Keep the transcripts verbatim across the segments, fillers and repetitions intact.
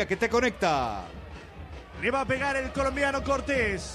que te conecta. Le va a pegar el colombiano Cortés.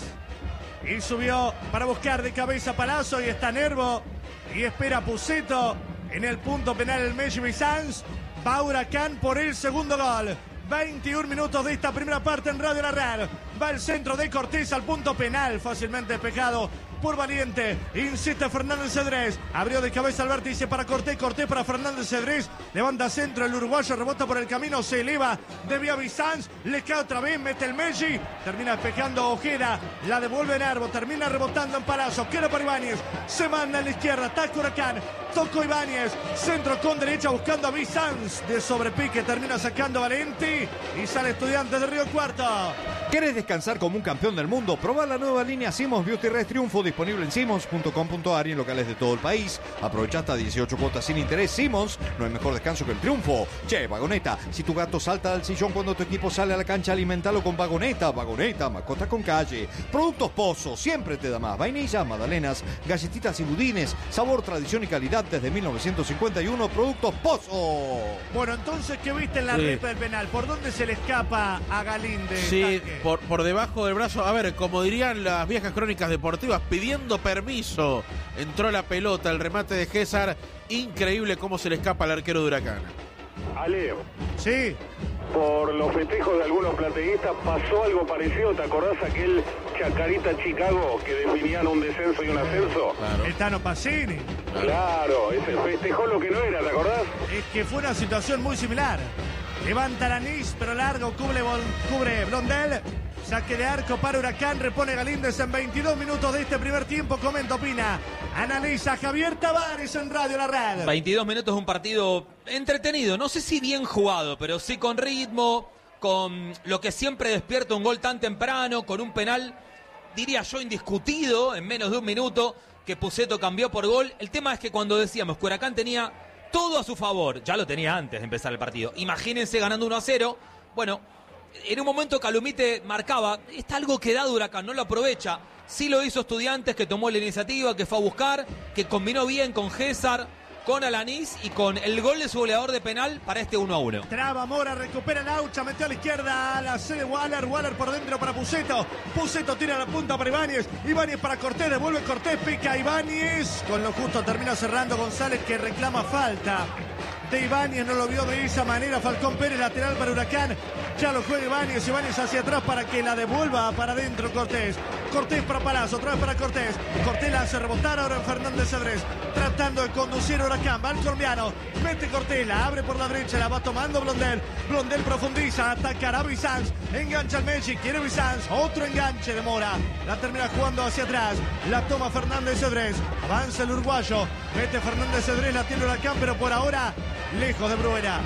Y subió para buscar de cabeza Palazzo y está Nervo. Y espera Puceto en el punto penal el Messi Bizanz. Va Huracán por el segundo gol. veintiún minutos de esta primera parte en Radio La Real. Va el centro de Cortés al punto penal. Fácilmente despejado por Valiente. Insiste Fernández Cedrés. Abrió de cabeza al vértice para Cortés. Cortés para Fernández Cedrés. Levanta centro el uruguayo. Rebota por el camino. Se eleva. Desvía Bizanz. Le cae otra vez. Mete el Messi. Termina despejando Ojeda. La devuelve Nervo. Termina rebotando en Palazzo. Queda para Ibáñez. Se manda a la izquierda. Ataca Huracán. Tocó Ibáñez. Centro con derecha buscando a Bizanz. De sobrepique termina sacando Valenti. Y sale Estudiantes de Río Cuarto. ¿Querés descansar como un campeón del mundo? Probá la nueva línea Simmons Beauty Rest Triunfo, disponible en simmons punto com punto a r y en locales de todo el país. Aprovecha hasta dieciocho cuotas sin interés. Simmons, no hay mejor descanso que el triunfo. Che, Vagoneta, si tu gato salta del sillón cuando tu equipo sale a la cancha, alimentalo con Vagoneta. Vagoneta, mascotas con calle. Productos Pozo, siempre te da más. Vainillas, magdalenas, galletitas y budines. Sabor, tradición y calidad desde mil novecientos cincuenta y uno. Productos Pozo. Bueno, entonces, ¿qué viste en la Sí. reta del penal? ¿Por dónde se le escapa a Galíndez? Sí, Tanque? por, por debajo del brazo. A ver, como dirían las viejas crónicas deportivas, pidiendo permiso. Entró la pelota, el remate de César. Increíble cómo se le escapa al arquero de Huracán. Ale, Sí. por los festejos de algunos plateístas pasó algo parecido. ¿Te acordás aquel Chacarita Chicago que definían un descenso y un ascenso? Claro. El Tano Pacini. Claro, ese festejó lo que no era, ¿te acordás? Es que fue una situación muy similar. Levanta Lanís, pero largo, cubre, cubre Blondel. Saque de arco para Huracán, repone Galíndez en veintidós minutos de este primer tiempo. Comenta, opina, analiza Javier Tavares en Radio La Red. veintidós minutos de un partido entretenido, no sé si bien jugado, pero sí con ritmo, con lo que siempre despierta un gol tan temprano, con un penal, diría yo, indiscutido en menos de un minuto, que Puceto cambió por gol. El tema es que cuando decíamos que Huracán tenía todo a su favor, ya lo tenía antes de empezar el partido, imagínense ganando uno a cero, bueno, en un momento Calumite marcaba, está algo que da Huracán, no lo aprovecha. Sí lo hizo Estudiantes, que tomó la iniciativa, que fue a buscar, que combinó bien con César, con Alanís y con el gol de su goleador de penal para este uno a uno. Traba Mora, recupera Laucha, metió a la izquierda a la C de Waller, Waller por dentro para Puceto, Puceto tira la punta para Ibáñez, Ibáñez para Cortés, devuelve Cortés, pica Ibáñez, con lo justo termina cerrando González que reclama falta de Ibáñez, no lo vio de esa manera Falcón Pérez, lateral para Huracán, ya lo juega Ibáñez, Ibáñez hacia atrás para que la devuelva para adentro Cortés, Cortés para Palazzo, otra vez para Cortés, Cortés la hace rebotar ahora en Fernández Cedrés, tratando de conducir a Huracán, va el colombiano, mete Cortés, la abre por la derecha, la va tomando Blondel, Blondel profundiza, atacará Bizanz, engancha al Messi, quiere Bizanz, otro enganche de Mora, la termina jugando hacia atrás, la toma Fernández Cedrés, avanza el uruguayo, mete Fernández Cedrés, la tiene Huracán, pero por ahora lejos de Bruera.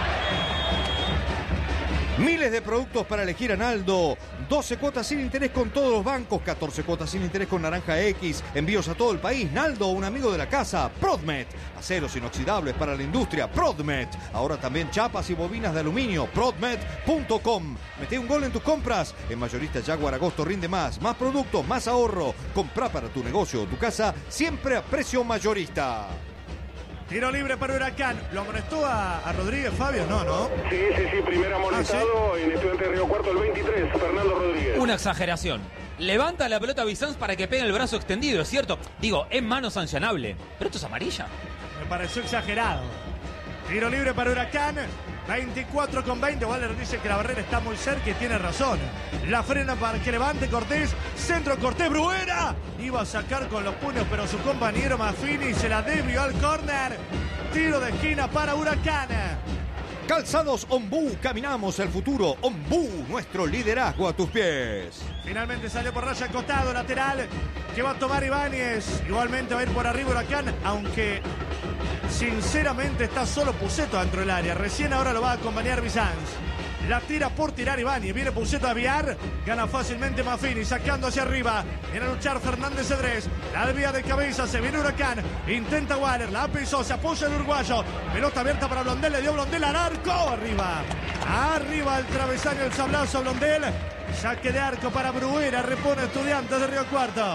Miles de productos para elegir a Naldo. doce cuotas sin interés con todos los bancos. catorce cuotas sin interés con Naranja X. Envíos a todo el país. Naldo, un amigo de la casa. Prodmet. Aceros inoxidables para la industria. Prodmet. Ahora también chapas y bobinas de aluminio. Prodmet punto com. Mete un gol en tus compras. En Mayorista Jaguar Agosto rinde más. Más productos, más ahorro. Comprá para tu negocio o tu casa siempre a precio mayorista. Tiro libre para Huracán. ¿Lo amonestó a, a Rodríguez, Fabio? No, ¿no? Sí, sí, sí, primer amonestado en Estudiantes de Río Cuarto, el veintitrés, Fernando Rodríguez. Una exageración. Levanta la pelota Bizanz para que pegue el brazo extendido, es cierto. Digo, es mano sancionable, pero esto es amarilla. Me pareció exagerado. Tiro libre para Huracán. veinticuatro con veinte. Waller dice que la barrera está muy cerca y tiene razón. La frena para que levante Cortés. Centro Cortés, Bruera. Iba a sacar con los puños, pero su compañero Maffini se la desvió al córner. Tiro de esquina para Huracán. Calzados Ombú, caminamos el futuro. Ombú, nuestro liderazgo a tus pies. Finalmente salió por raya costado, lateral, que va a tomar Ibáñez. Igualmente va a ir por arriba Huracán, aunque sinceramente está solo Puceto dentro del área. Recién ahora lo va a acompañar Bizanz. La tira por tirar Ibáñez. Viene Puceto a aviar. Gana fácilmente Maffini. Sacando hacia arriba. Viene a luchar Fernández Cedrés. La desvía de cabeza. Se viene Huracán. Intenta Waller. La pisó. Se apoya el uruguayo. Pelota abierta para Blondel. Le dio Blondel al arco. Arriba. Arriba el travesaño. El sablazo a Blondel. Saque de arco para Bruera. Repone Estudiantes de Río Cuarto.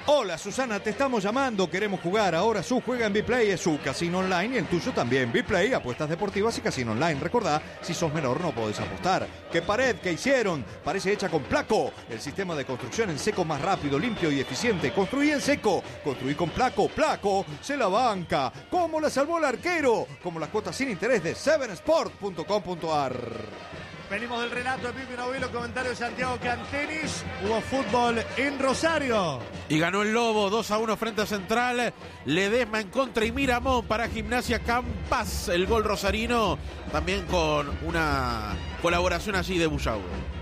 Hola Susana, te estamos llamando, queremos jugar. Ahora Su juega en Bplay, es su casino online y el tuyo también. Bplay, apuestas deportivas y casino online. Recordá, si sos menor no podés apostar. ¿Qué pared que hicieron? Parece hecha con Placo, el sistema de construcción en seco más rápido, limpio y eficiente. Construí en seco, construí con Placo. Placo se la banca. ¿Cómo la salvó el arquero? Como las cuotas sin interés de seven sport punto com punto a r. Venimos del relato de Pipi Novelo, comentario de Santiago Cantenis. Hubo fútbol en Rosario. Y ganó el Lobo dos a uno frente a Central. Ledesma en contra y Miramón para Gimnasia Campas. El gol rosarino también con una colaboración allí de Bullao.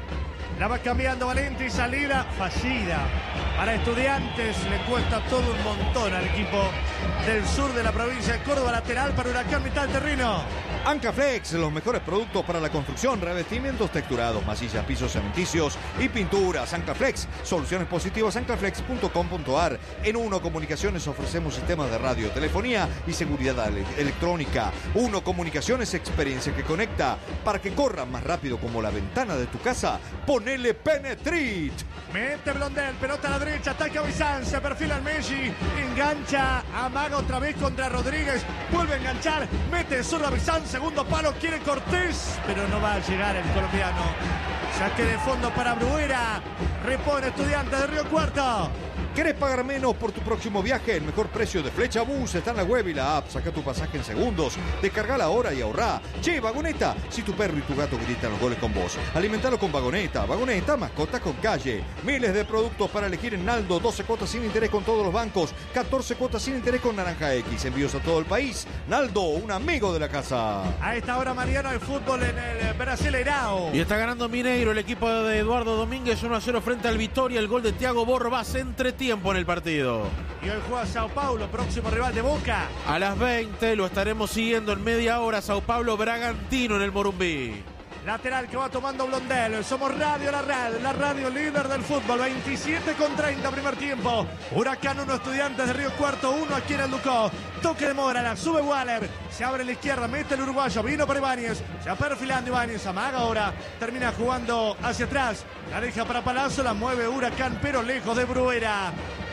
La va cambiando Valente y salida fallida. Para Estudiantes le cuesta todo un montón al equipo del sur de la provincia de Córdoba. Lateral para Huracán, mitad del terreno. Ancaflex, los mejores productos para la construcción, revestimientos texturados, masillas, pisos cementicios y pinturas. Ancaflex, soluciones positivas, ancaflex punto com punto a r. En Uno Comunicaciones ofrecemos sistemas de radio, telefonía y seguridad ele- electrónica. Uno Comunicaciones, experiencia que conecta. Para que corran más rápido como la ventana de tu casa, ponele Penetrit. Mete Blondel, pelota a la derecha, ataca Bizán, se perfila al Messi, engancha, amaga otra vez contra Rodríguez, vuelve a enganchar, mete zurda Bizán, segundo palo, quiere Cortés, pero no va a llegar el colombiano. Saque de fondo para Bruera, repone Estudiantes de Río Cuarto. ¿Querés pagar menos por tu próximo viaje? El mejor precio de Flecha Bus está en la web y la app. Saca tu pasaje en segundos. Descargala ahora y ahorrá. Che, Vagoneta, si tu perro y tu gato gritan los goles con vos, alimentalo con Vagoneta. Vagoneta, mascota con calle. Miles de productos para elegir en Naldo. doce cuotas sin interés con todos los bancos. catorce cuotas sin interés con Naranja X. Envíos a todo el país. Naldo, un amigo de la casa. A esta hora, Mariano, el fútbol en el Brasileirao. Y está ganando Mineiro, el equipo de Eduardo Domínguez, uno a cero frente al Vitória. El gol de Thiago Borbas entre tiempo en el partido. Y hoy juega Sao Paulo, próximo rival de Boca. A las veinte lo estaremos siguiendo en media hora. Sao Paulo Bragantino en el Morumbí. Lateral que va tomando Blondel. Somos Radio La Radio, la radio líder del fútbol. veintisiete con treinta primer tiempo. Huracán uno, Estudiantes de Río Cuarto uno aquí en el Ducó. Toque de Mora, la sube Waller. Se abre a la izquierda, mete el uruguayo. Vino para Ibáñez. Se va perfilando Ibáñez. Amaga ahora. Termina jugando hacia atrás. La deja para Palazzo. La mueve Huracán, pero lejos de Bruera.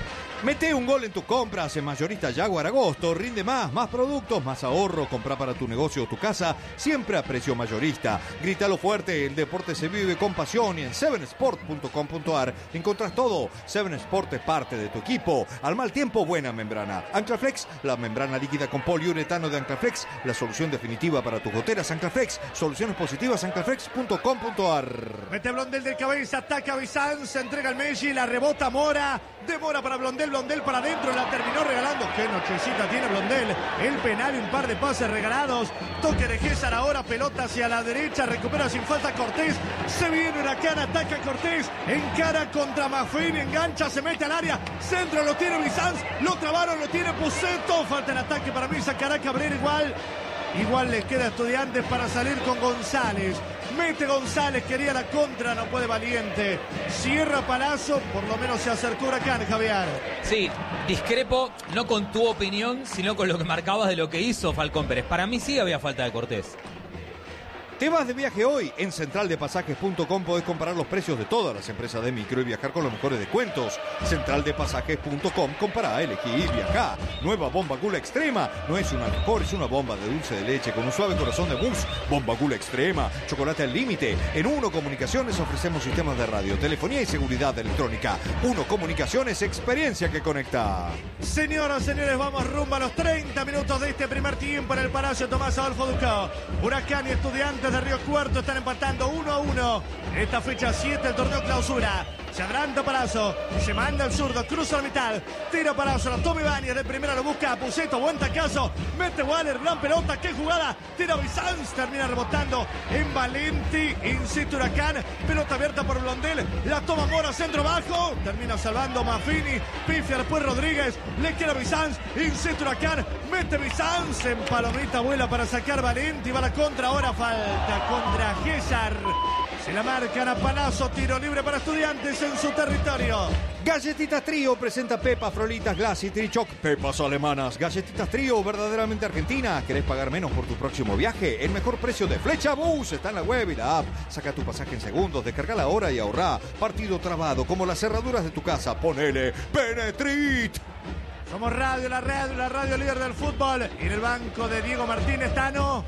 Mete un gol en tus compras en Mayorista Jaguar Agosto. Rinde más, más productos, más ahorro. Comprá para tu negocio o tu casa, siempre a precio mayorista. Grítalo fuerte, el deporte se vive con pasión. Y en seven sport punto com punto a r encontrás todo. seven Sport es parte de tu equipo. Al mal tiempo, buena membrana. Anclaflex, la membrana líquida con poliuretano de Anclaflex, la solución definitiva para tus goteras. Anclaflex, soluciones positivas, anclaflex punto com punto a r. Mete Blondel de cabeza, ataca Bizán, se entrega al Messi, la rebota Mora. De Mora para Blondel, Blondel para adentro, la terminó regalando. Qué nochecita tiene Blondel. El penal y un par de pases regalados. Toque de Gésar ahora, pelota hacia la derecha, recupera sin falta Cortés. Se viene Huracán, ataca Cortés. Encara contra Maffini, engancha, se mete al área. Centro lo tiene Bizán, lo trabaron, lo tiene Puceto. Falta el ataque para mí, sacará Cabrera igual. Igual le queda a Estudiantes para salir con González. Mete González, quería la contra, no puede Valiente. Cierra Palazzo, por lo menos se acercó Huracán, Javier. Sí, discrepo, no con tu opinión, sino con lo que marcabas de lo que hizo Falcón Pérez. Para mí sí había falta de Cortés. ¿Te vas de viaje hoy? En central de pasajes punto com podés comparar los precios de todas las empresas de micro y viajar con los mejores descuentos. central de pasajes punto com, compará, elegí y viajá. Nueva Bomba Gula Extrema. No es una alcohol, es una bomba de dulce de leche con un suave corazón de mousse. Bomba Gula Extrema. Chocolate al límite. En Uno Comunicaciones ofrecemos sistemas de radio, telefonía y seguridad electrónica. Uno Comunicaciones, experiencia que conecta. Señoras, señores, vamos rumbo a los treinta minutos de este primer tiempo en el Palacio Tomás Adolfo Ducó. Huracán y Estudiantes de Río Cuarto están empatando uno a uno. Esta fecha siete del torneo clausura. Se adelanta Palazzo, se manda el zurdo, cruza la mitad, tira Palazzo, la toma Ibáñez, de primera lo busca a Puceto, buen tacazo, mete Waller, gran pelota, qué jugada, tira Bizanz, termina rebotando en Valenti, incita Huracán, pelota abierta por Blondel, la toma Mora, centro bajo, termina salvando Maffini, pifia después Rodríguez, le queda Bizanz, incita Huracán, mete Bizanz, en palomita vuela para sacar Valenti, va la contra, ahora falta contra Gésar. Se la marcan a Palazzo, tiro libre para Estudiantes en su territorio. Galletitas Trío presenta Pepas, Frolitas, Glass y Trichoc. Pepas alemanas. Galletitas Trío, verdaderamente argentina. ¿Querés pagar menos por tu próximo viaje? El mejor precio de Flecha Bus está en la web y la app. Saca tu pasaje en segundos, descarga la hora y ahorrá. Partido trabado, como las cerraduras de tu casa. Ponele Benetrit. Somos Radio, la radio, la radio líder del fútbol. Y en el banco de Diego Martínez, Tano.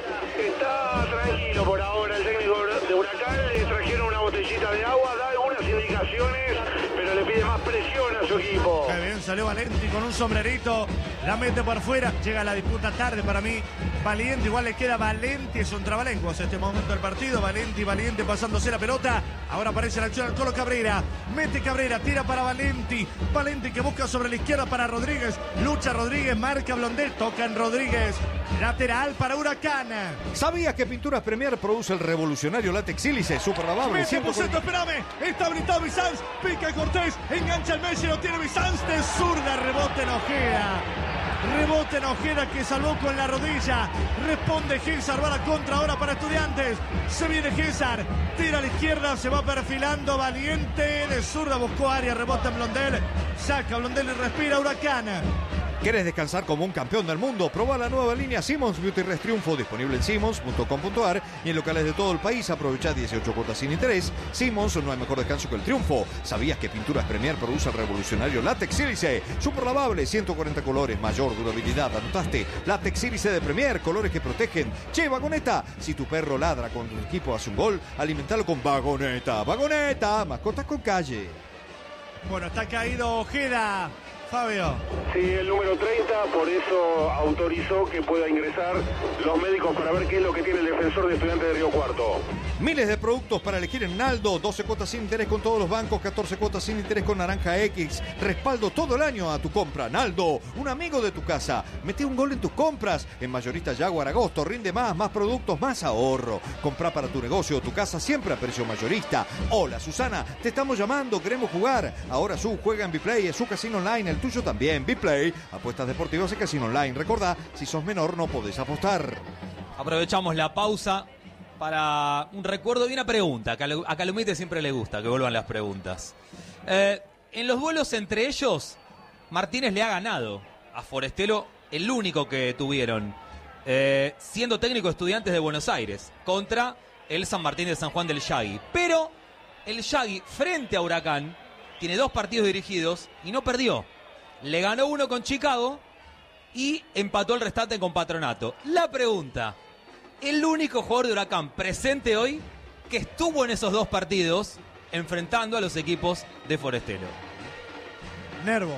Está tranquilo por ahora el técnico de Huracán. Le trajeron una botellita de agua, da algunas indicaciones, pero le pide más presión a su equipo. Qué bien, salió Valenti con un sombrerito, la mete por fuera, llega la disputa tarde para mí. Valiente, igual le queda Valenti, es un trabalenguas este momento del partido. Valenti, Valiente pasándose la pelota. Ahora aparece la acción al Colo Cabrera. Mete Cabrera, tira para Valenti. Valenti que busca sobre la izquierda para Rodríguez. Lucha Rodríguez, marca Blondel, toca en Rodríguez. Lateral para Huracán. ¿Sabías que Pinturas Premier produce el revolucionario látex sílice super lavable? Mete Buceto, espérame. Está habilitado Bizanz. Pica Cortés. Engancha el Messi. Lo tiene Bizanz. De zurda. Rebote en Ojeda. Rebote en Ojeda que salvó con la rodilla. Responde Gésar. Va la contra ahora para Estudiantes. Se viene Gésar. Tira a la izquierda. Se va perfilando. Valiente. De zurda buscó área. Rebota en Blondel. Saca Blondel y respira Huracán. ¿Querés descansar como un campeón del mundo? Proba la nueva línea Simmons Beauty Rest Triunfo, disponible en simmons punto com punto a r y en locales de todo el país. Aprovecha dieciocho cuotas sin interés. Simmons, no hay mejor descanso que el triunfo. ¿Sabías que Pinturas Premier produce el revolucionario látex sílice? Super lavable, ciento cuarenta colores, mayor durabilidad. ¿Anotaste? Látex sílice de Premier, colores que protegen. Che, Vagoneta, si tu perro ladra cuando tu equipo hace un gol, alimentalo con Vagoneta. Vagoneta, mascotas con calle. Bueno, está caído Ojeda. Fabio. Sí, el número treinta, por eso autorizó que pueda ingresar los médicos para ver qué es lo que tiene el defensor de Estudiantes de Río Cuarto. Miles de productos para elegir en Naldo, doce cuotas sin interés con todos los bancos, catorce cuotas sin interés con Naranja X. Respaldo todo el año a tu compra. Naldo, un amigo de tu casa. Mete un gol en tus compras. En Mayorista Jaguar Agosto, rinde más, más productos, más ahorro. Comprá para tu negocio o tu casa siempre a precio mayorista. Hola Susana, te estamos llamando, queremos jugar. Ahora Su juega en Biplay, es su casino online, el tuyo también. Biplay, apuestas deportivas y casino online. Recordá, si sos menor no podés apostar. Aprovechamos la pausa para un recuerdo de una pregunta, que a Calumite siempre le gusta que vuelvan las preguntas. Eh, en los duelos entre ellos, Martínez le ha ganado a Forestelo, el único que tuvieron, eh, siendo técnico Estudiantes de Buenos Aires, contra el San Martín de San Juan del Yagui. Pero el Yagui, frente a Huracán, tiene dos partidos dirigidos y no perdió. Le ganó uno con Chicago y empató el restante con Patronato. La pregunta: el único jugador de Huracán presente hoy que estuvo en esos dos partidos enfrentando a los equipos de Forestelo. Nervo.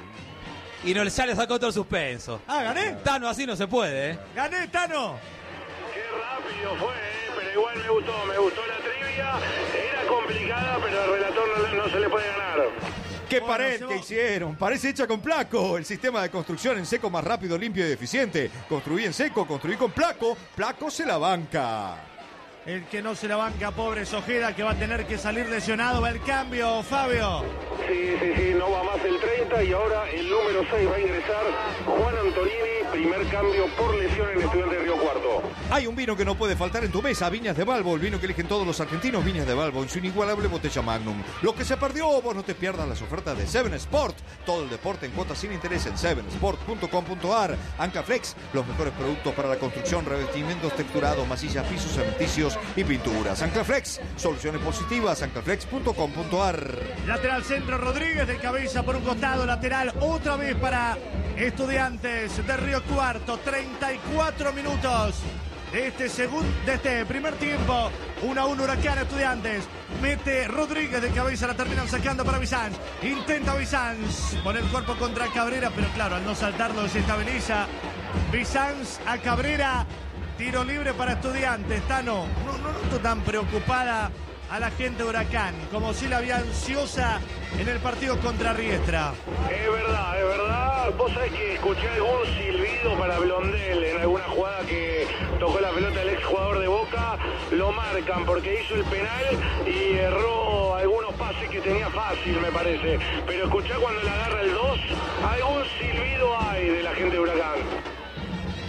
Y no, ya le sacó todo el suspenso. Ah, gané. Tano, así no se puede, ¿eh? Gané, Tano. Qué rápido fue, ¿eh? Pero igual me gustó, me gustó la trivia. Era complicada, pero al relator no, no se le puede ganar. ¡Qué Bueno, pared se que va. hicieron! Parece hecha con Placo. El sistema de construcción en seco más rápido, limpio y eficiente. Construí en seco, construí con Placo. Placo se la banca. El que no se la banca, pobre es Ojeda, que va a tener que salir lesionado. Va el cambio, Fabio. Sí, sí, sí, no va más el treinta y ahora el número seis va a ingresar Juan Antonini, primer cambio por lesión en Estudiantes de Río Cuarto. Hay un vino que no puede faltar en tu mesa, Viñas de Balbo, el vino que eligen todos los argentinos, Viñas de Balbo, en su inigualable botella Magnum. Lo que se perdió, vos no te pierdas las ofertas de Seven Sport. Todo el deporte en cuotas sin interés en seven sport punto com punto a r. Ancaflex, los mejores productos para la construcción, revestimientos texturados, masillas, pisos, cementicios y pinturas. Ancaflex, soluciones positivas, ancaflex punto com punto a r. Lateral centro, Rodríguez de cabeza por un costado. Lateral otra vez para Estudiantes de Río Cuarto. treinta y cuatro minutos de este segundo, de este primer tiempo. uno a uno Huracán Estudiantes. Mete Rodríguez de cabeza, la terminan sacando para Bizanz. Intenta Bizanz, pone el cuerpo contra Cabrera, pero claro, al no saltarlo desestabiliza. Bizanz a Cabrera. Tiro libre para Estudiantes. Tano, no, no noto tan preocupada a la gente de Huracán, como si la había ansiosa en el partido contra Riestra. Es verdad, es verdad. Vos sabés que escuché algún silbido para Blondel en alguna jugada que tocó la pelota el exjugador de Boca. Lo marcan porque hizo el penal y erró algunos pases que tenía fácil, me parece. Pero escuchá cuando le agarra el dos, algún silbido hay de la gente de Huracán. Corupel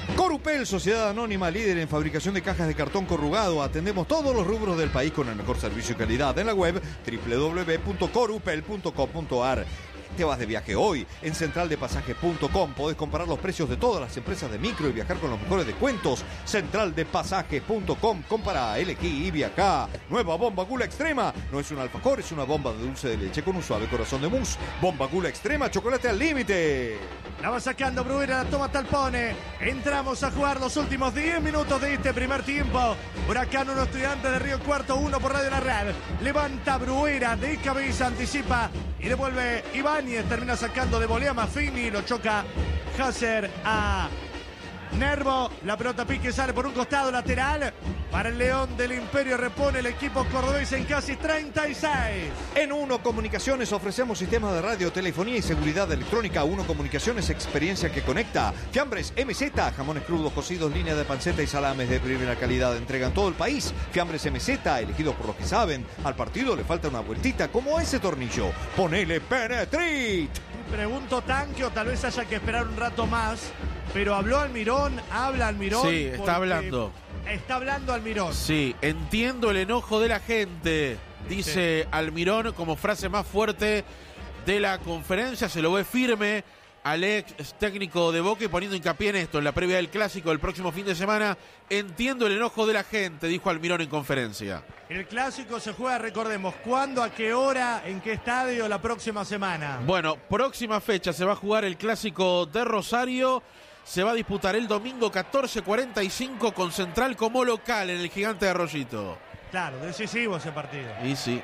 Corupel, sociedad anónima líder en fabricación de cajas de cartón corrugado. Atendemos todos los rubros del país con el mejor servicio y calidad. En la web doble u doble u doble u punto corupel punto com punto a r. Te vas de viaje hoy en central de pasajes punto com. Podés comparar los precios de todas las empresas de micro y viajar con los mejores descuentos. central de pasajes punto com. Compara, elegí y viajá. Nueva bomba Gula Extrema. No es un alfajor, es una bomba de dulce de leche con un suave corazón de mousse. Bomba Gula Extrema, chocolate al límite. La va sacando Bruera, la toma Talpone. Entramos a jugar los últimos diez minutos de este primer tiempo. Huracán uno, Estudiantes de Río Cuarto uno por Radio La Red. Levanta Bruera de cabeza, anticipa y devuelve Ibáñez. Termina sacando de volea Maffini. Lo choca Hasser a Nervo. La pelota pique sale por un costado lateral. Para el León del Imperio repone el equipo cordobés en casi treinta y seis. En Uno Comunicaciones ofrecemos sistemas de radio, telefonía y seguridad electrónica. Uno Comunicaciones, experiencia que conecta. Fiambres M Z, jamones crudos, cocidos, línea de panceta y salames de primera calidad. Entregan todo el país. Fiambres M Z, elegidos por los que saben. Al partido le falta una vueltita como ese tornillo. Ponele Penetrit. Pregunto, Tanque, o tal vez haya que esperar un rato más. Pero habló Almirón, habla Almirón. Sí, está hablando. Está hablando Almirón. Sí, entiendo el enojo de la gente, dice sí. Almirón como frase más fuerte de la conferencia. Se lo ve firme al ex técnico de Boca y poniendo hincapié en esto, en la previa del Clásico del próximo fin de semana. Entiendo el enojo de la gente, dijo Almirón en conferencia. El Clásico se juega, recordemos, ¿cuándo, a qué hora, en qué estadio la próxima semana? Bueno, próxima fecha se va a jugar el Clásico de Rosario. Se va a disputar el domingo catorce cuarenta y cinco con Central como local en el Gigante de Arroyito. Claro, decisivo ese partido. Y sí.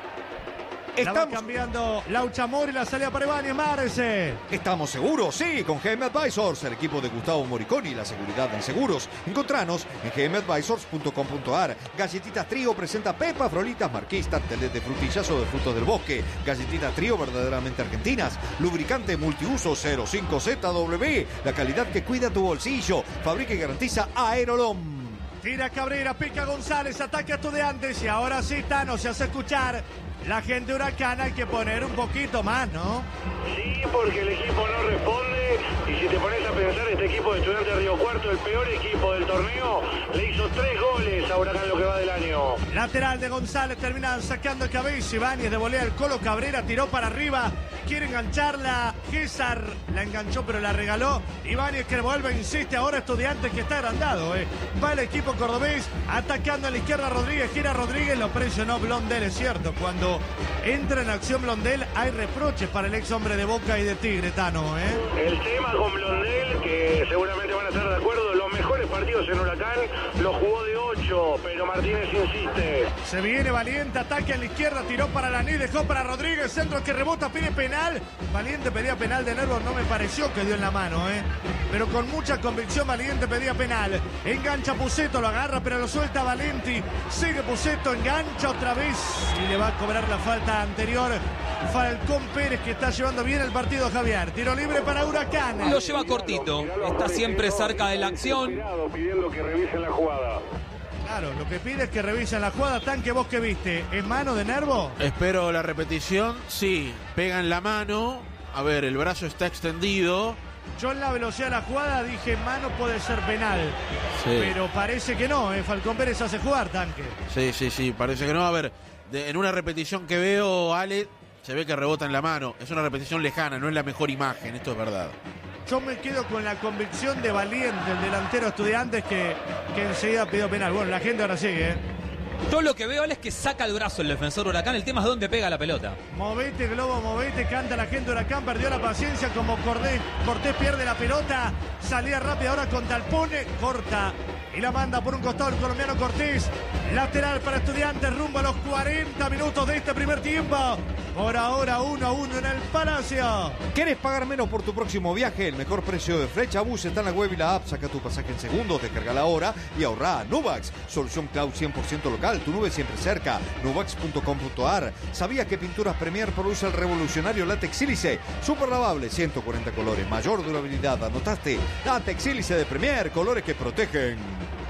Estamos la va cambiando Laucha Mori, la salida para Ibáñez Marce. ¿Estamos seguros? Sí, con G M Advisors, el equipo de Gustavo Moriconi, la seguridad en seguros. Encontranos en g m advisors punto com punto a r. Galletitas Trío presenta Pepa, Frolitas, Marquís, tarteles de frutillas o de frutos del bosque. Galletitas Trío verdaderamente argentinas. Lubricante multiuso cero cinco Z W, la calidad que cuida tu bolsillo. Fabrica y garantiza Aerolom. Tira Cabrera, pica González, ataque a Estudiantes y ahora sí, Tano, se hace escuchar. La gente Huracán hay que poner un poquito más, ¿no? Sí, porque el equipo no responde. Y si te pones a pensar, este equipo de Estudiantes de Río Cuarto, el peor equipo del torneo, le hizo tres goles a Huracán lo que va del año. Lateral de González, terminan sacando el cabeza. Ibáñez de volea, el Colo Cabrera tiró para arriba. Quiere engancharla. César la enganchó, pero la regaló. Ibáñez que vuelve, insiste. Ahora Estudiantes que está agrandado, ¿eh? Va el equipo cordobés atacando a la izquierda Rodríguez. Gira Rodríguez, lo presionó Blondel, es cierto. Cuando entra en acción Blondel, hay reproches para el ex hombre de Boca y de Tigre, Tano, ¿eh? El tema con Blondel, que seguramente van a estar de acuerdo, los mejores partidos en Huracán los jugó de ocho, pero Martínez insiste. Se viene Valiente, ataque a la izquierda, tiró para Laní, dejó para Rodríguez, centro que rebota, pide penal. Valiente pedía penal de Nervo, no me pareció que dio en la mano, ¿eh? Pero con mucha convicción Valiente pedía penal. Engancha Puceto, lo agarra, pero lo suelta Valenti. Sigue Puceto, engancha otra vez y le va a cobrar la falta anterior Falcón Pérez, que está llevando bien el partido, Javier. Tiro libre para Huracán. Lo lleva cortito, está siempre cerca de la acción. Pidiendo que revisen la jugada. Claro, lo que pide es que revisen la jugada. Tanque, vos que viste, ¿es mano de Nervo? Espero la repetición, sí, pega en la mano. A ver, el brazo está extendido. Yo en la velocidad de la jugada dije, mano puede ser penal. Sí. Pero parece que no, ¿eh? Falcón Pérez hace jugar, Tanque. Sí, sí, sí, parece que no. A ver, de, en una repetición que veo, Ale, se ve que rebota en la mano. Es una repetición lejana, no es la mejor imagen, esto es verdad. Yo me quedo con la convicción de Valiente, el delantero Estudiantes, que, que enseguida pidió penal. Bueno, la gente ahora sigue, ¿eh? Todo lo que veo es que saca el brazo el defensor Huracán. El tema es dónde pega la pelota. Movete, Globo, movete, canta la gente Huracán. Perdió la paciencia como Cortés. Cortés pierde la pelota. Salía rápida ahora con Talpone. Corta y la manda por un costado el colombiano Cortés. Lateral para Estudiantes rumbo a los cuarenta minutos de este primer tiempo. Por ahora uno a uno en el Palacio. ¿Querés pagar menos por tu próximo viaje? El mejor precio de Frechabús está en la web y la app. Saca tu pasaje en segundos, descarga ahora y ahorrá. Nubax, solución cloud cien por ciento local. Tu nube siempre cerca. Nubax punto com punto a r. ¿Sabías que Pinturas Premier produce el revolucionario látex sílice? Super lavable, ciento cuarenta colores, mayor durabilidad. ¿Anotaste? Látex sílice de Premier, colores que protegen.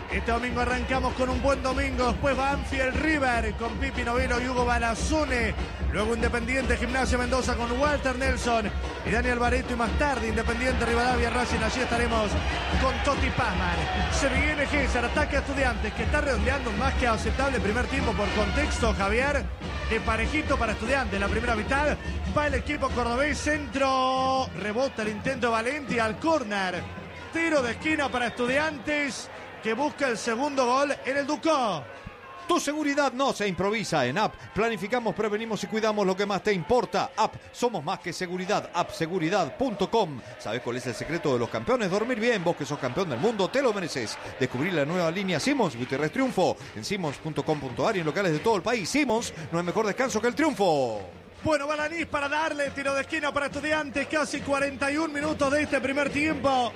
Este domingo arrancamos con un buen domingo. Después Banfield River con Pipi Novelo y Hugo Balazone. Luego Independiente Gimnasia Mendoza con Walter Nelson y Daniel Barreto. Y más tarde Independiente Rivadavia Racing. Allí estaremos con Toti Pazman. Se viene Gesser, ataque a Estudiantes, que está redondeando un más que aceptable primer tiempo por contexto, Javier. De parejito para Estudiantes. La primera mitad va el equipo cordobés. Centro, rebota el intento de Valenti al córner. Tiro de esquina para Estudiantes, que busca el segundo gol en el Ducó. Tu seguridad no se improvisa. En App planificamos, prevenimos y cuidamos lo que más te importa. App, somos más que seguridad. app seguridad punto com. ¿Sabes cuál es el secreto de los campeones? Dormir bien. Vos que sos campeón del mundo, te lo mereces. Descubrir la nueva línea Simmons Gutiérrez Triunfo en simmons punto com punto a r y en locales de todo el país. Simmons, no hay mejor descanso que el triunfo. Bueno, Balanís para darle tiro de esquina para Estudiantes. Casi cuarenta y un minutos de este primer tiempo.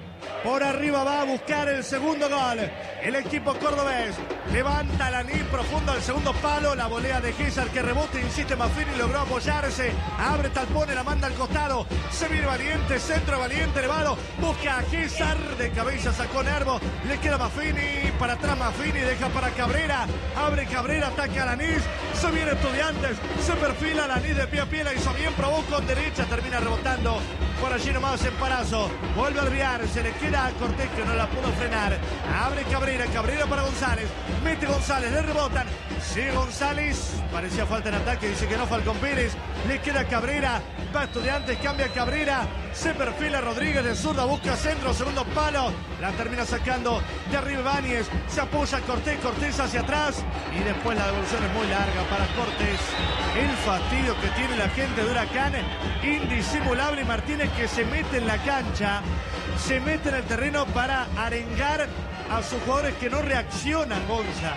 Por arriba va a buscar el segundo gol el equipo cordobés. Levanta la Lanís profundo al segundo palo. La volea de Gesser que rebota, insiste Maffini, logró apoyarse. Abre Talpone, la manda al costado. Se viene Valiente, centro Valiente, elevado. Busca a Gesser, de cabeza sacó Nervo. Le queda Maffini, para atrás Maffini, deja para Cabrera. Abre Cabrera, ataca a Lanís. Se viene Estudiantes, se perfila Lanís de pie a pie. La hizo bien, probó con derecha, termina rebotando. Por allí nomás en Palazzo. Vuelve a Alvear, se le queda a Cortés que no la pudo frenar. Abre Cabrera, Cabrera para González. Mete González, le rebotan. Sigue González. Parecía falta en ataque, dice que no Falcón Pérez. Le queda Cabrera. Va Estudiantes, cambia Cabrera. Se perfila Rodríguez de zurda, busca centro, segundo palo. La termina sacando de arriba Ibáñez. Se apoya Cortés, Cortés hacia atrás. Y después la devolución es muy larga para Cortés. El fastidio que tiene la gente de Huracán, indisimulable. Y Martínez que se mete en la cancha, se mete en el terreno para arengar a sus jugadores que no reaccionan, Gonza.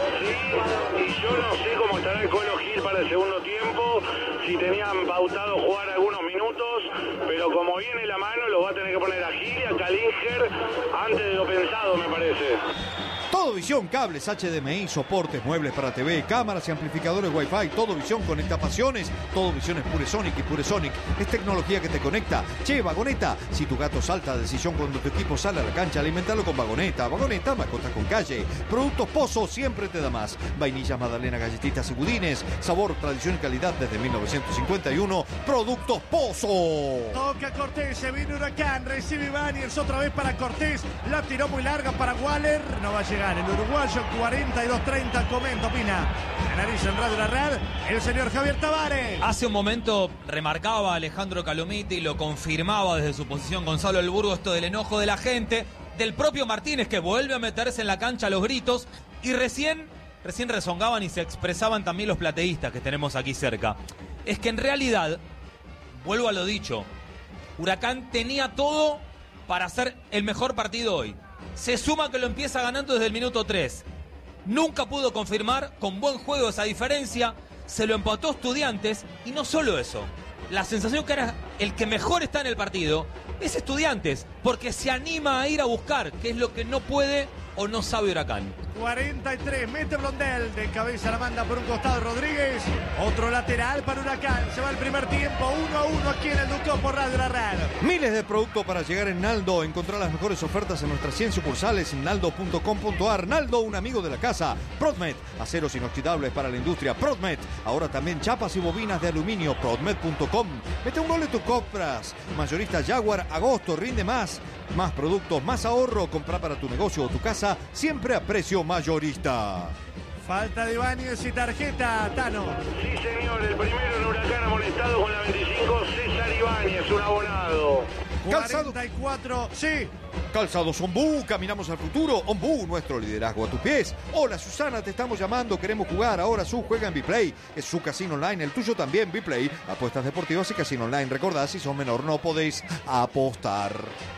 Sí, y yo no sé cómo estará el Colo Gil para el segundo tiempo, si tenían pautado jugar algunos minutos, pero como viene la mano, lo va a tener que poner a Gil y a Calinger antes de lo pensado, me parece. Todo Visión, cables, H D M I, soportes, muebles para T V, cámaras y amplificadores Wi-Fi. Todo Visión conecta pasiones. Todo Visión es Puresonic y Puresonic es tecnología que te conecta. Che, Vagoneta, si tu gato salta de sillón cuando tu equipo sale a la cancha, alimentalo con Vagoneta. Vagoneta, mascotas con calle. Productos Pozo, siempre te da más. Vainillas, magdalena, galletitas y budines. Sabor, tradición y calidad desde mil novecientos cincuenta y uno. Productos Pozo. Toca Cortés, se viene Huracán, recibe Ibáñez otra vez para Cortés. La tiró muy larga para Waller. No va a llegar el uruguayo. Cuarenta y dos treinta, comenta, opina. Analiza en Radio La Red el señor Javier Tavares. Hace un momento remarcaba Alejandro Calomiti y lo confirmaba desde su posición Gonzalo del Burgo, esto del enojo de la gente, del propio Martínez que vuelve a meterse en la cancha a los gritos, y recién, recién rezongaban y se expresaban también los plateístas que tenemos aquí cerca. Es que en realidad, vuelvo a lo dicho, Huracán tenía todo para hacer el mejor partido hoy. Se suma que lo empieza ganando desde el minuto tres. Nunca pudo confirmar con buen juego esa diferencia. Se lo empató Estudiantes. Y no solo eso. La sensación que era el que mejor está en el partido es Estudiantes. Porque se anima a ir a buscar, que es lo que no puede o no sabe Huracán. cuarenta y tres, mete Blondel, de cabeza la manda por un costado Rodríguez, otro lateral para Huracán, se va el primer tiempo, uno a uno aquí en el Ducó por Radio La Red. Miles de productos para llegar en Naldo. Encontrar las mejores ofertas en nuestras cien sucursales en naldo punto com punto a r. Naldo, un amigo de la casa. Prodmet, aceros inoxidables para la industria. Prodmet, ahora también chapas y bobinas de aluminio. Prodmet punto com. Mete un gol en tus compras. Mayorista Jaguar, agosto, rinde más. Más productos, más ahorro. Compra para tu negocio o tu casa, siempre a precio mayorista. Falta de Ibáñez y tarjeta, Tano. Sí, señor, el primero en Huracán amonestado con la veinticinco, César Ibáñez, un abonado. Calzado. cuarenta y cuatro, sí. Calzados Ombú, caminamos al futuro. Ombú, nuestro liderazgo a tus pies. Hola Susana, te estamos llamando, queremos jugar. Ahora su juega en Biplay. Es su casino online, el tuyo también, Biplay. Apuestas deportivas y casino online. Recordad, si sos menor no podéis apostar.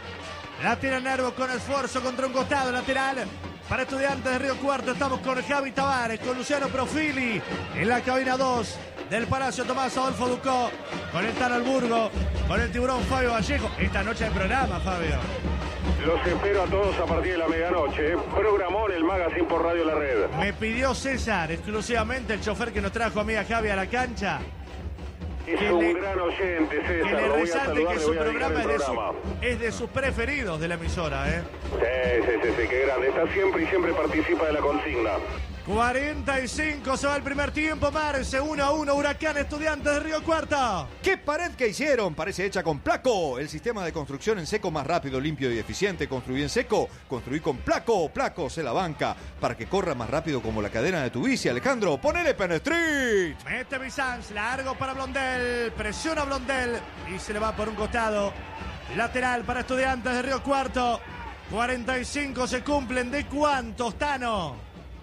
La tira Nervo con esfuerzo contra un costado, lateral para Estudiantes de Río Cuarto. Estamos con Javi Tavares, con Luciano Profili en la cabina dos del Palacio Tomás Adolfo Ducó, con el Tano Alburgo, con el tiburón Fabio Vallejo. Esta noche de programa, Fabio. Los espero a todos a partir de la medianoche. Programón el Magazine por Radio La Red. Me pidió César, exclusivamente el chofer que nos trajo a mí a Javi a la cancha, Es que un le, gran oyente, César. que le Lo voy a resalte saludar, que le su voy a dedicar programa es el de, su- programa. es de sus preferidos de la emisora, ¿eh? Sí, sí, sí, sí, qué grande. Está siempre y siempre participa de la consigna. cuarenta y cinco se va el primer tiempo, Marce, uno a uno, Huracán Estudiantes de Río Cuarto. ¿Qué pared que hicieron? Parece hecha con Placo, el sistema de construcción en seco más rápido, limpio y eficiente. Construí en seco, construí con Placo. Placo se la banca para que corra más rápido como la cadena de tu bici. Alejandro, ponele Penn Street. Mete Bizanz, largo para Blondel, presiona Blondel y se le va por un costado. Lateral para Estudiantes de Río Cuarto. cuarenta y cinco se cumplen. ¿De cuántos, Tano?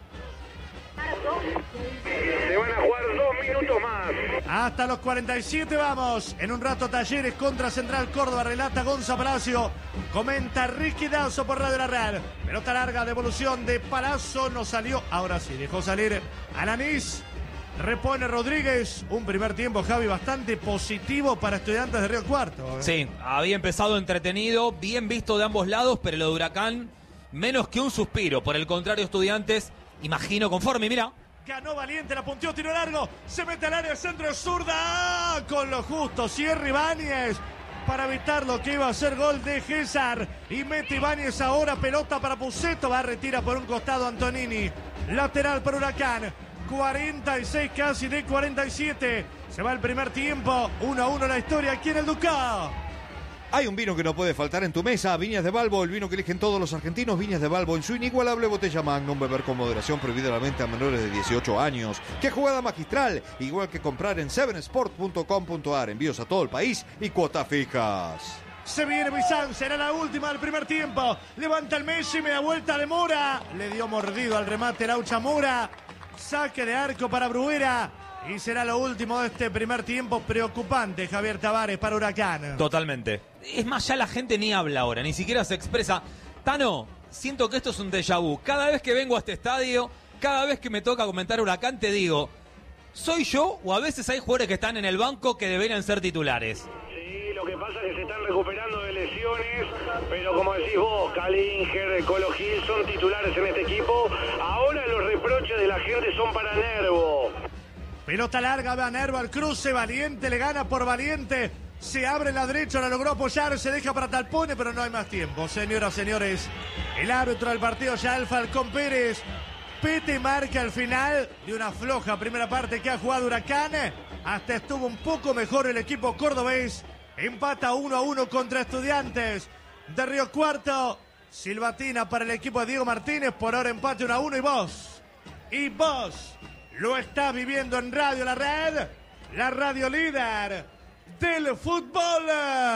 Se van a jugar dos minutos más. Hasta los cuarenta y siete vamos. En un rato Talleres contra Central Córdoba. Relata Gonza Palacio. Comenta Ricky Dazo por Radio La Real. Pelota larga, devolución de Palazzo. No salió. Ahora sí, dejó salir Alanis. Repone Rodríguez. Un primer tiempo, Javi, bastante positivo para Estudiantes de Río Cuarto. Sí, había empezado entretenido, bien visto de ambos lados, pero lo de Huracán, menos que un suspiro. Por el contrario, Estudiantes, imagino conforme, mira. Ganó Valiente, la punteó, tiro largo. Se mete al área, centro de zurda. Con lo justo, cierra Ibáñez. Para evitar lo que iba a ser gol de César. Y mete Ibáñez ahora, pelota para Puceto. Va a retirar por un costado Antonini. Lateral para Huracán. cuarenta y seis casi de cuarenta y siete. Se va el primer tiempo. uno a uno la historia aquí en el Ducado. Hay un vino que no puede faltar en tu mesa. Viñas de Balbo, el vino que eligen todos los argentinos. Viñas de Balbo en su inigualable botella Magnum. Beber con moderación, prohibida la venta a menores de dieciocho años. ¡Qué jugada magistral! Igual que comprar en seven sport punto com punto a r. Envíos a todo el país y cuotas fijas. Se viene Bizanz, será la última del primer tiempo. Levanta el Messi, media vuelta de Mora. Le dio mordido al remate Laucha Mora. Saque de arco para Bruguera. Y será lo último de este primer tiempo preocupante, Javier Tavares, para Huracán. Totalmente. Es más, ya la gente ni habla ahora, ni siquiera se expresa. Tano, siento que esto es un déjà vu. Cada vez que vengo a este estadio, cada vez que me toca comentar Huracán, te digo, ¿soy yo o a veces hay jugadores que están en el banco que deberían ser titulares? Sí, lo que pasa es que se están recuperando de lesiones, pero como decís vos, Kalinger, Colo Gil son titulares en este equipo. Ahora los reproches de la gente son para Nervo. Pelota larga, va Nervo al cruce, Valiente le gana por Valiente. Se abre la derecha, la logró apoyar, se deja para Talpone, pero no hay más tiempo. Señoras, señores, el árbitro del partido ya el Falcón Pérez. Pete marca al final de una floja primera parte que ha jugado Huracán. Hasta estuvo un poco mejor el equipo cordobés. Empata uno a uno contra Estudiantes de Río Cuarto. Silbatina para el equipo de Diego Martínez. Por ahora empate uno a uno y vos. Y vos lo estás viviendo en Radio La Red. La radio líder del fútbol.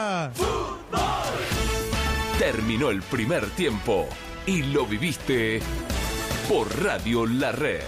¡Fútbol! Terminó el primer tiempo y lo viviste por Radio La Red.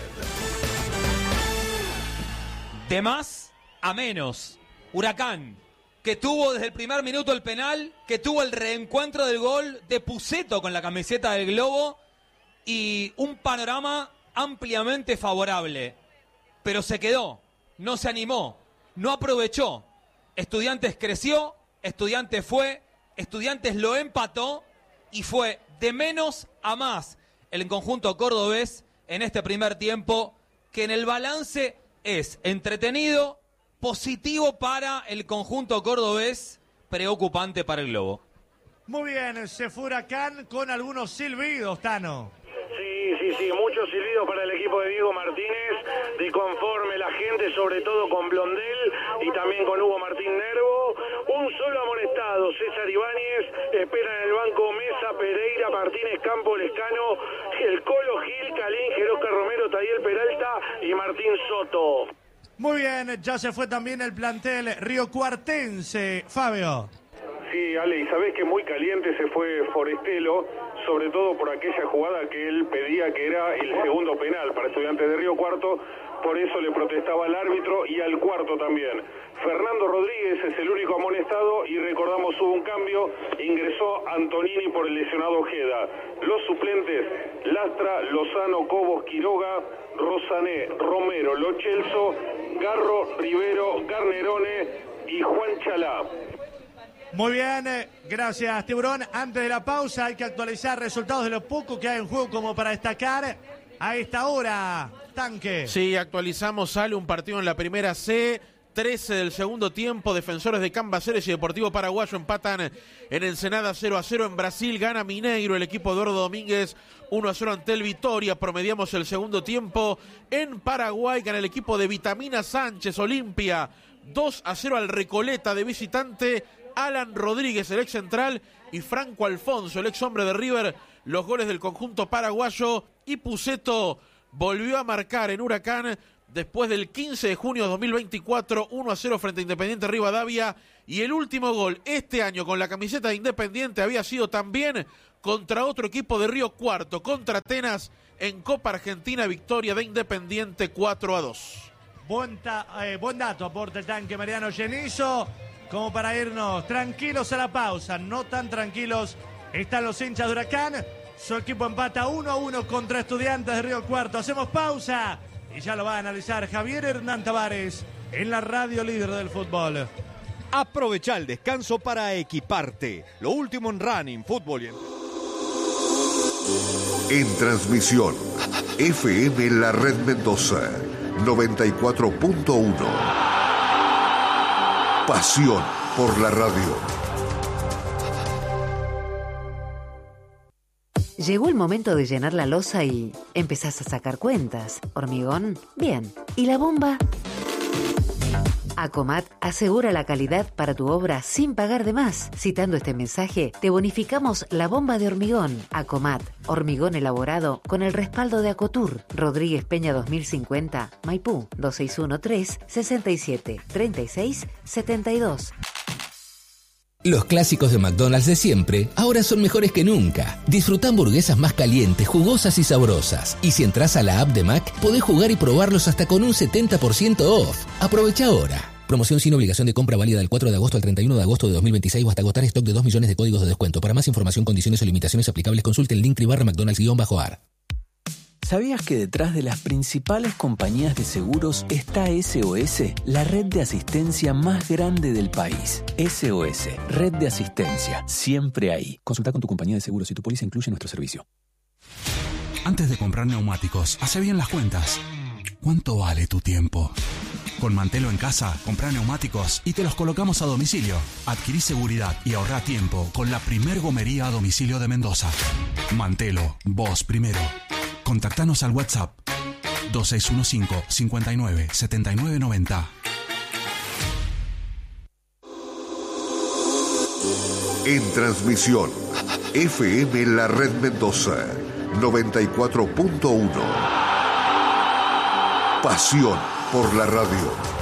De más a menos. Huracán, que tuvo desde el primer minuto el penal, que tuvo el reencuentro del gol de Puceto con la camiseta del Globo y un panorama ampliamente favorable. Pero se quedó, no se animó, no aprovechó. Estudiantes creció, Estudiantes fue, Estudiantes lo empató y fue de menos a más el conjunto cordobés en este primer tiempo, que en el balance es entretenido, positivo para el conjunto cordobés, preocupante para el Globo. Muy bien, se fue Huracán con algunos silbidos, Tano. Sí, sí, sí, mucho silbido para el equipo de Diego Martínez, de conforme la gente, sobre todo con Blondel y también con Hugo Martín Nervo. Un solo amonestado, César Ibáñez, espera en el banco Mesa, Pereira, Martínez, Campo, Lescano, el Colo Gil, Calínger, Oscar Romero, Tadiel Peralta y Martín Soto. Muy bien, ya se fue también el plantel riocuartense, Fabio. Sí, Ale, y sabés que muy caliente se fue Forestelo, sobre todo por aquella jugada que él pedía que era el segundo penal para Estudiantes de Río Cuarto, por eso le protestaba al árbitro y al cuarto también. Fernando Rodríguez es el único amonestado y recordamos hubo un cambio, ingresó Antonini por el lesionado Ojeda. Los suplentes, Lastra, Lozano, Cobos, Quiroga, Rosané, Romero, Lo Celso, Garro, Rivero, Garnerone y Juan Chalá. Muy bien, eh, gracias, Tiburón. Antes de la pausa hay que actualizar resultados de lo poco que hay en juego como para destacar a esta hora. Tanque. Sí, actualizamos, sale un partido en la primera C. trece del segundo tiempo. Defensores de Cambaceres y Deportivo Paraguayo empatan en Ensenada cero a cero. En Brasil gana Mineiro, el equipo de Eduardo Domínguez uno a cero ante el Vitória. Promediamos el segundo tiempo. En Paraguay gana el equipo de Vitamina Sánchez Olimpia dos a cero al Recoleta de visitante. Alan Rodríguez, el ex central, y Franco Alfonso, el ex hombre de River, los goles del conjunto paraguayo. Y Puceto volvió a marcar en Huracán después del quince de junio de dos mil veinticuatro, uno a cero frente a Independiente Rivadavia. Y el último gol este año con la camiseta de Independiente había sido también contra otro equipo de Río Cuarto, contra Atenas, en Copa Argentina, victoria de Independiente cuatro a dos. Buen, ta, eh, buen dato aporta el tanque Mariano Genizo, como para irnos tranquilos a la pausa. No tan tranquilos están los hinchas de Huracán. Su equipo empata uno a uno contra Estudiantes de Río Cuarto. Hacemos pausa y ya lo va a analizar Javier Hernán Tavares en la radio líder del fútbol. Aprovecha el descanso para equiparte. Lo último en running, fútbol y en... En transmisión, F M La Red Mendoza, noventa y cuatro punto uno. Pasión por la radio. Llegó el momento de llenar la loza y empezás a sacar cuentas. ¿Hormigón? Bien. ¿Y la bomba? Acomat asegura la calidad para tu obra sin pagar de más. Citando este mensaje, te bonificamos la bomba de hormigón. Acomat, hormigón elaborado con el respaldo de Acotur. Rodríguez Peña dos mil cincuenta, Maipú, dos seis uno tres, sesenta y siete, treinta y seis, setenta y dos. Los clásicos de McDonald's de siempre ahora son mejores que nunca. Disfruta hamburguesas más calientes, jugosas y sabrosas. Y si entras a la app de Mac, podés jugar y probarlos hasta con un setenta por ciento off. Aprovecha ahora. Promoción sin obligación de compra válida del cuatro de agosto al treinta y uno de agosto de dos mil veintiséis o hasta agotar stock de dos millones de códigos de descuento. Para más información, condiciones o limitaciones aplicables, consulte el link barra McDonald's-ar. ¿Sabías que detrás de las principales compañías de seguros está S O S, la red de asistencia más grande del país? S O S, red de asistencia, siempre ahí. Consulta con tu compañía de seguros si tu póliza incluye nuestro servicio. Antes de comprar neumáticos, hace bien las cuentas. ¿Cuánto vale tu tiempo? Con Mantelo en casa, comprá neumáticos y te los colocamos a domicilio. Adquirí seguridad y ahorrá tiempo con la primer gomería a domicilio de Mendoza. Mantelo, vos primero. Contactanos al WhatsApp dos seis uno cinco, cinco nueve, siete nueve nueve cero. En transmisión, F M La Red Mendoza, noventa y cuatro punto uno. Pasión por la radio.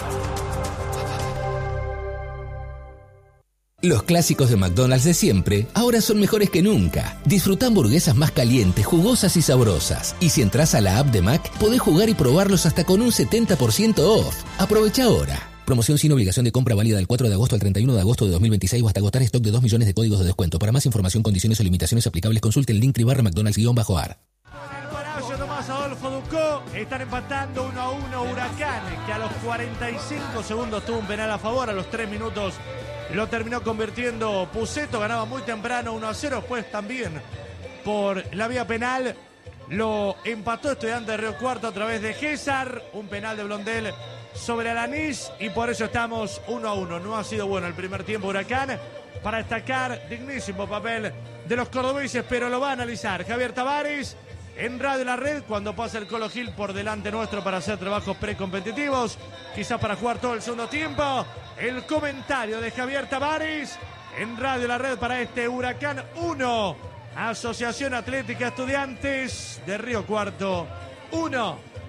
Los clásicos de McDonald's de siempre ahora son mejores que nunca. Disfruta hamburguesas más calientes, jugosas y sabrosas. Y si entras a la app de Mac, podés jugar y probarlos hasta con un setenta por ciento off. Aprovecha ahora. Promoción sin obligación de compra válida del cuatro de agosto al treinta y uno de agosto de dos mil veintiséis o hasta agotar stock de dos millones de códigos de descuento. Para más información, condiciones o limitaciones aplicables, consulte el link barra McDonald's-ar. Adolfo Ducó, están empatando uno a uno Huracán, que a los cuarenta y cinco segundos tuvo un penal a favor, a los tres minutos lo terminó convirtiendo Puceto, ganaba muy temprano uno a cero, después también por la vía penal lo empató Estudiantes de Río Cuarto a través de César, un penal de Blondel sobre Alanís y por eso estamos uno a uno. No ha sido bueno el primer tiempo Huracán, para destacar dignísimo papel de los cordobeses, pero lo va a analizar Javier Tavares en Radio La Red cuando pasa el Colo Gil por delante nuestro para hacer trabajos precompetitivos, quizás para jugar todo el segundo tiempo. El comentario de Javier Tavares en Radio La Red para este Huracán uno, Asociación Atlética Estudiantes de Río Cuarto uno.